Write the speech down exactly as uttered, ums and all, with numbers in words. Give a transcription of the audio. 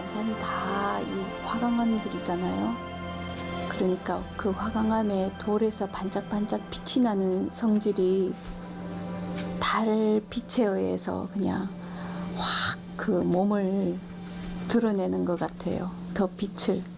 남산이 다 이 화강암들이잖아요. 그러니까 그 화강암의 돌에서 반짝반짝 빛이 나는 성질이 달 빛에 의해서 그냥 확 그 몸을 드러내는 것 같아요. 더 빛을.